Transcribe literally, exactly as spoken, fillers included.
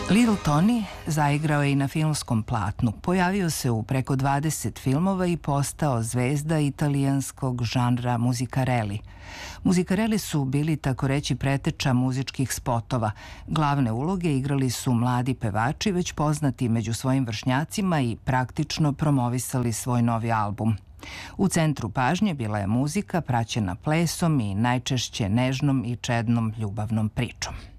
Little Tony zaigrao je i na filmskom platnu. Pojavio se u preko dvadeset filmova i postao zvezda italijanskog žanra muzikareli. Muzikareli su bili tako reći preteča muzičkih spotova. Glavne uloge igrali su mladi pevači, već poznati među svojim vršnjacima i praktično promovisali svoj novi album. U centru pažnje bila je muzika praćena plesom i najčešće nežnom i čednom ljubavnom pričom.